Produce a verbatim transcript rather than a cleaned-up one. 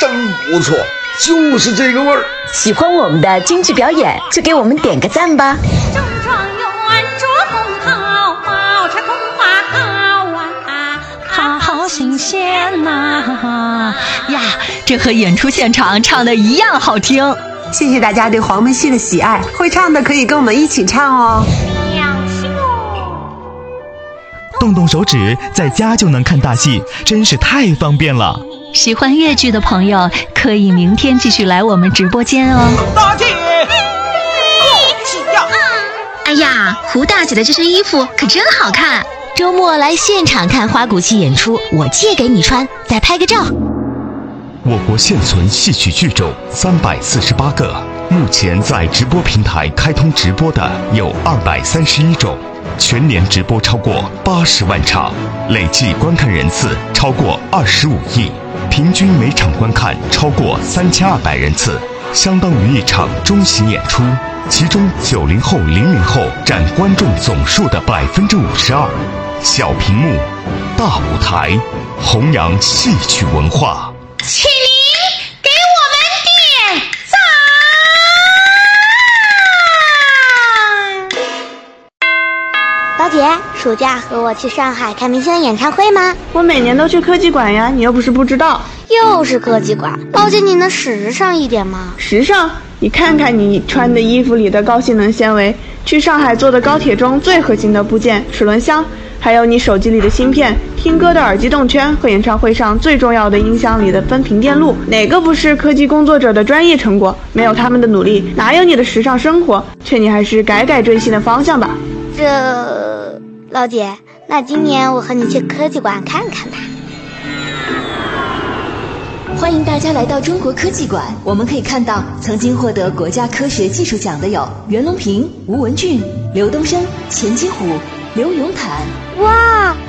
真不错，就是这个味儿。 喜欢我们的京剧表演，就给我们点个赞吧。 中状元着风好，宝钗空花好啊，好好新鲜呐呀！这和演出现场唱的一样好听。 谢谢大家对黄梅戏的喜爱，会唱的可以跟我们一起唱哦。 动动手指，在家就能看大戏，真是太方便了。 喜欢粤剧的朋友，可以明天继续来我们直播间哦。 大姐，恭喜呀！ 哎呀，胡大姐的这身衣服可真好看。周末来现场看花鼓戏演出，我借给你穿，再拍个照。 我国现存戏曲剧种三百四十八个，目前在直播平台开通直播的有二百三十一种。全年直播超过八十万场，累计观看人次超过二十五亿，平均每场观看超过三千二百人次，相当于一场中型演出。其中九零后、零零后占观众总数的百分之五十二。小屏幕，大舞台，弘扬戏曲文化。 起立，给我们点赞！老姐，暑假和我去上海看明星的演唱会吗？ 我每年都去科技馆呀，你又不是不知道。 又是科技馆，老姐你能时尚一点吗？ 时尚？你看看你穿的衣服里的高性能纤维，去上海坐的高铁中最核心的部件齿轮箱，还有你手机里的芯片，听歌的耳机动圈和演唱会上最重要的音箱里的分频电路，哪个不是科技工作者的专业成果？没有他们的努力，哪有你的时尚生活？劝你还是改改追星的方向吧。 这，老姐，那今年我和你去科技馆看看吧。 欢迎大家来到中国科技馆，我们可以看到曾经获得国家科学技术奖的有袁隆平、吴文俊、刘东升、钱基虎、刘永坦。 哇，